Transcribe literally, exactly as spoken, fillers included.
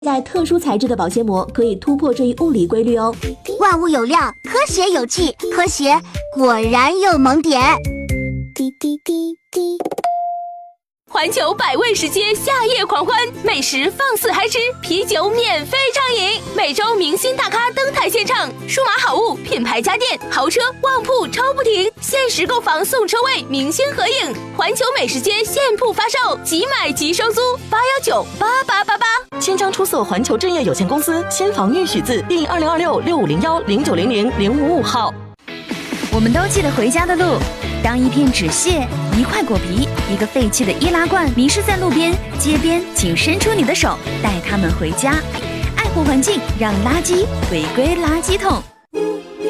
在特殊材质的保鲜膜可以突破这一物理规律哦。 万物有料，科学有趣，科学果然有萌点。滴滴滴滴。 环球百味食街夏夜狂欢，美食放肆嗨吃，啤酒免费畅饮，每周明星大咖登台献唱，数码好物、品牌家电、豪车、旺铺超不停，限时购房送车位，明星合影。环球美食街现铺发售，即买即收租，八幺九八八八八。 千张出售环球正业有限公司，新房预许字第二零二六六五零幺零九零零零五五号。 我们都记得回家的路。当一片纸屑、一块果皮、一个废弃的易拉罐迷失在路边、街边，请伸出你的手，带它们回家。爱护环境，让垃圾回归垃圾桶。